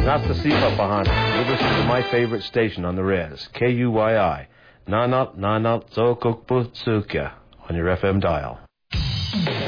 Not the Sipa Pahana. You listen to my favorite station on the res, KUYI. Nanat Nanat Zokukbu Tsukya on your FM dial.